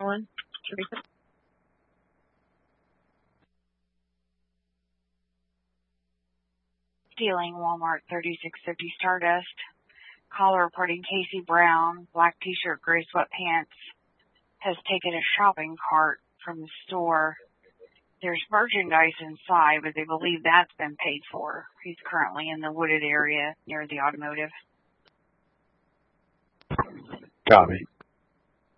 One, Teresa. Stealing Walmart 3650 Stardust. Caller reporting Casey Brown, black t-shirt, gray sweatpants, has taken a shopping cart from the store. There's merchandise inside, but they believe that's been paid for. He's currently in the wooded area near the automotive. Copy.